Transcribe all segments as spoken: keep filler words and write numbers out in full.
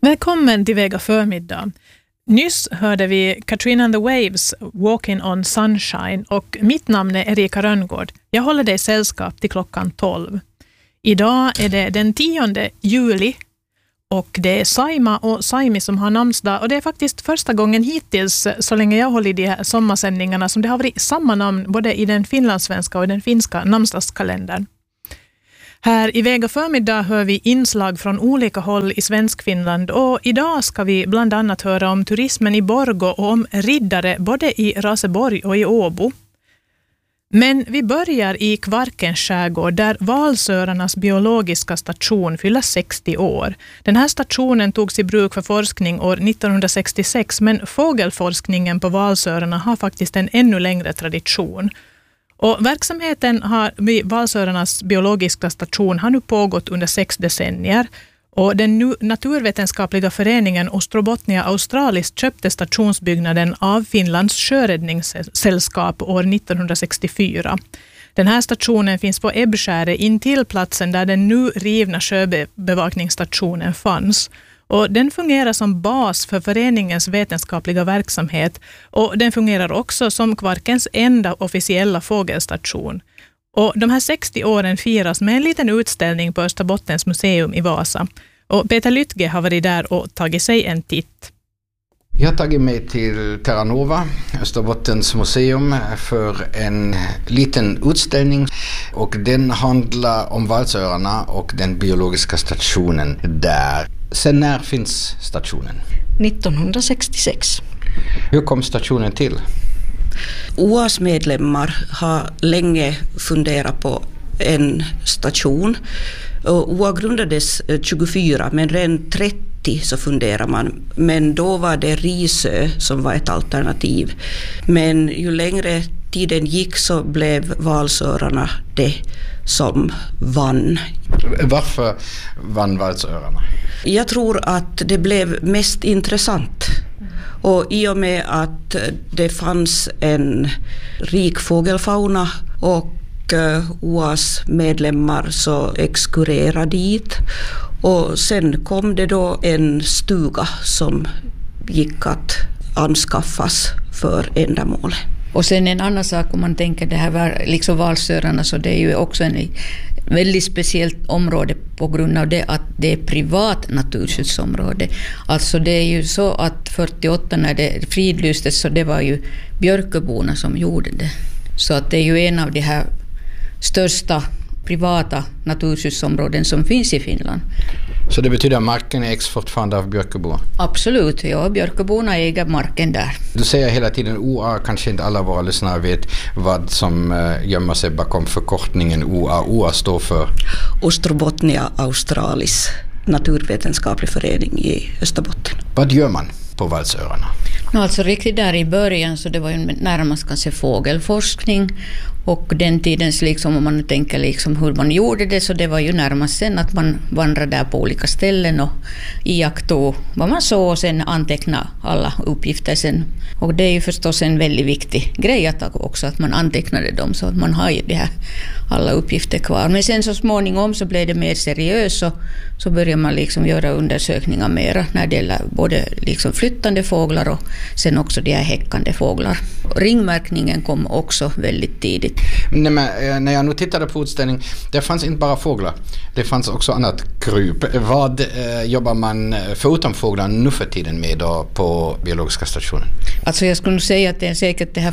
Välkommen till Vega förmiddag. Nyss hörde vi Katrina and the Waves, Walking on Sunshine, och mitt namn är Erika Rönngård. Jag håller dig sällskap till klockan tolv. Idag är det den tionde juli och det är Saima och Saimi som har namnsdag, och det är faktiskt första gången hittills så länge jag håller i de här sommarsändningarna som det har varit samma namn både i den finlandssvenska och den finska namnsdagskalendern. Här i Vega förmiddag hör vi inslag från olika håll i Svenskfinland, och idag ska vi bland annat höra om turismen i Borgå och om riddare både i Raseborg och i Åbo. Men vi börjar i Kvarkens skärgård där Valsörarnas biologiska station fyller sextio år. Den här stationen togs i bruk för forskning år nittonhundrasextiosex, men fågelforskningen på Valsörarna har faktiskt en ännu längre tradition. Och verksamheten har vid Valsörarnas biologiska station har nu pågått under sex decennier, och den nu naturvetenskapliga föreningen Ostrobotnia Australis köpte stationsbyggnaden av Finlands sjöräddningssällskap år nittonhundrasextiofyra. Den här stationen finns på Ebbskäre intill platsen där den nu rivna sjöbevakningsstationen fanns. Och den fungerar som bas för föreningens vetenskapliga verksamhet, och den fungerar också som Kvarkens enda officiella fågelstation. Och de här sextio åren firas med en liten utställning på Österbottens museum i Vasa. Och Peter Lytge har varit där och tagit sig en titt. Jag har tagit mig till Terra Nova, Österbottens museum, för en liten utställning, och den handlar om Valsörarna och den biologiska stationen där. Sen när finns stationen? nittonhundrasextiosex. Hur kom stationen till? O A S medlemmar har länge funderat på en station. O A grundades tjugofyra, men redan trettio så funderar man. Men då var det Risö som var ett alternativ. Men ju längre tiden gick så blev Valsörarna det som vann. Varför vann Valsörarna? Jag tror att det blev mest intressant. Och i och med att det fanns en rik fågelfauna och O A S medlemmar så exkurerade dit. Och sen kom det då en stuga som gick att anskaffas för ändamål. Och sen en annan sak, om man tänker det här var liksom Valsörarna, så det är ju också en väldigt speciellt område på grund av det att det är privat naturskyddsområde. Alltså det är ju så att fyrtioåtta när det fridlystes, så det var ju Björköborna som gjorde det. Så att det är ju en av de här största privata naturskyddsområden som finns i Finland. Så det betyder att marken ägs fortfarande av Björköbor? Absolut, ja. Björköborna äger marken där. Du säger hela tiden O A, kanske inte alla våra lyssnare vet vad som gömmer sig bakom förkortningen O A. O A står för? Ostrobotnia Australis, naturvetenskaplig förening i Österbotten. Vad gör man på Valsörarna? No, alltså riktigt där i början så det var ju närmast kanske fågelforskning, och den tidens liksom, om man tänker liksom hur man gjorde det, så det var ju närmast sen att man vandrade där på olika ställen och iakttog vad man såg och sen anteckna alla uppgifter sen. Och det är ju förstås en väldigt viktig grej att också att man antecknade dem så att man har ju det här alla uppgifter kvar. Men sen så småningom så blev det mer seriöst, så, så började man liksom göra undersökningar mera när det gäller både liksom flyttande fåglar och sen också de här häckande fåglar. Ringmärkningen kom också väldigt tidigt. Nej, men, när jag nu tittade på utställningen, det fanns inte bara fåglar, det fanns också annat kryp. Vad eh, jobbar man förutom fåglar nu för tiden med då på biologiska stationen? Alltså jag skulle säga att det är säkert det här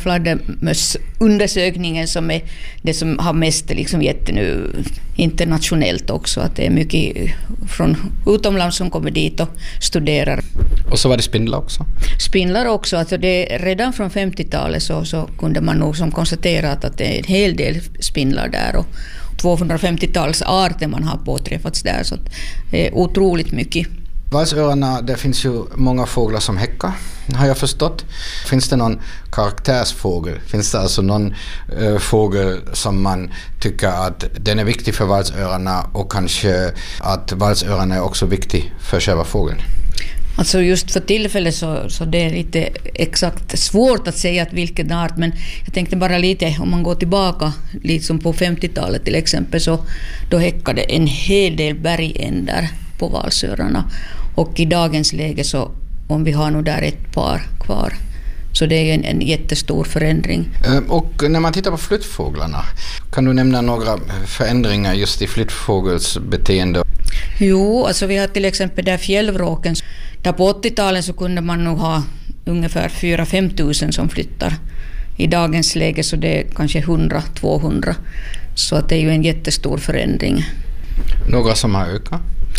fladdermössundersökningen som är det som har mest liksom gett nu internationellt också, att det är mycket från utomlands som kommer dit och studerar. Och så var det spindlar också? Spindlar också, alltså det redan från femtiotalet så, så kunde man nog som konstatera att det är en hel del spindlar där, och tvåhundrafemtio-tals arter man har påträffats där, så det är otroligt mycket. Valsörarna, det finns ju många fåglar som häckar, har jag förstått. Finns det någon karaktärsfågel? Finns det alltså någon äh, fågel som man tycker att den är viktig för valsörarna, och kanske att valsörarna är också viktig för själva fågeln? Alltså just för tillfället så, så det är lite exakt svårt att säga att vilken art, men jag tänkte bara lite, om man går tillbaka liksom på femtiotalet till exempel, så då häckade en hel del bergändar på valsörarna. Och i dagens läge så om vi har nog där ett par kvar. Så det är en, en jättestor förändring. Och när man tittar på flyttfåglarna, kan du nämna några förändringar just i flyttfågels beteende? Jo, alltså vi har till exempel där fjällvråken. Där på åttiotalet så kunde man nog ha ungefär fyra till fem tusen som flyttar. I dagens läge så det är kanske hundra till tvåhundra. Så att det är ju en jättestor förändring. Några som har ökat?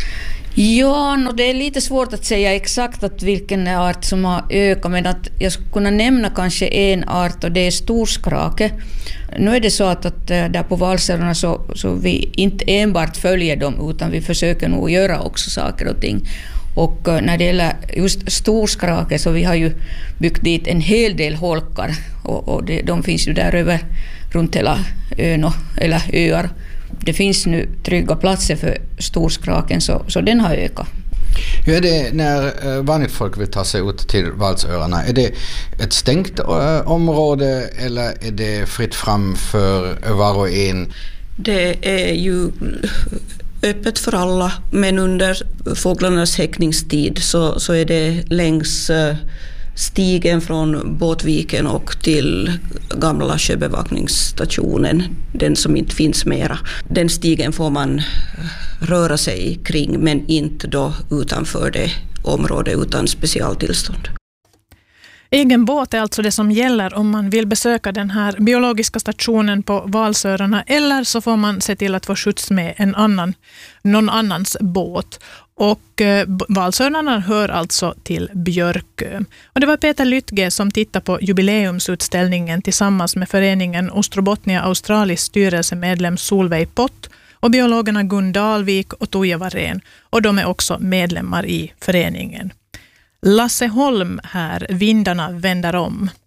Ja, no, det är lite svårt att säga exakt att vilken art som har ökat, men att jag skulle kunna nämna kanske en art och det är storskrake. Nu är det så att, att där på valsörarna så, så vi inte enbart följer dem utan vi försöker nog göra också saker och ting. Och när det gäller just storskrake så vi har ju byggt dit en hel del holkar och, och det, de finns ju där över runt hela ön och, eller öar. Det finns nu trygga platser för storskraken så, så den har ökat. Hur är det när vanligt folk vill ta sig ut till valsöarna? Är det ett stängt område eller är det fritt fram för var och en? Det är ju öppet för alla, men under fåglarnas häckningstid så, så är det längs stigen från Båtviken och till gamla sjöbevakningsstationen, den som inte finns mera. Den stigen får man röra sig kring, men inte då utanför det området utan specialtillstånd. Egen båt är alltså det som gäller om man vill besöka den här biologiska stationen på valsörarna, eller så får man se till att få skjuts med en annan, någon annans båt. Och eh, valsörarna hör alltså till Björkö. Och det var Peter Lytge som tittade på jubileumsutställningen tillsammans med föreningen Ostrobothnia Australis styrelsemedlem Solveig Pott och biologerna Gun Dalvik och Toja Varén. Och de är också medlemmar i föreningen. Lasse Holm här, Vindarna vänder om.